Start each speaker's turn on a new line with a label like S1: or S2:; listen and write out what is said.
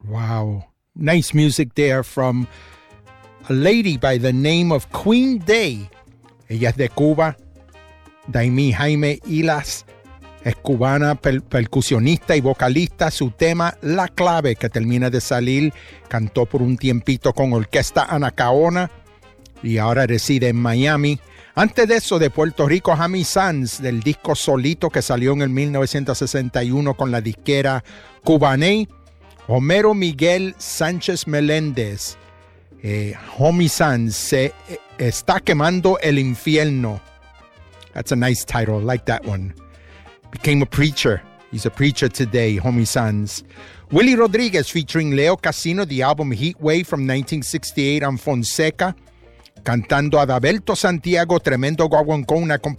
S1: Wow. Nice music there from a lady by the name of Queen Day. Ella es de Cuba. Daimí Jaime Hilas es cubana, percusionista y vocalista. Su tema La Clave, que termina de salir, cantó por un tiempito con Orquesta Anacaona y ahora reside en Miami. Antes de eso, de Puerto Rico, Jamie Sanz, del disco Solito, que salió en el 1961 con la disquera Cubaney. Homero Miguel Sánchez Meléndez, Homie Sanz, se está quemando el infierno. That's a nice title. I like that one. Became a preacher. He's a preacher today, Homie Sanz. Willie Rodriguez featuring Leo Casino, the album Heat Wave from 1968 on Fonseca. Cantando Adalberto Santiago, tremendo guaguancó, una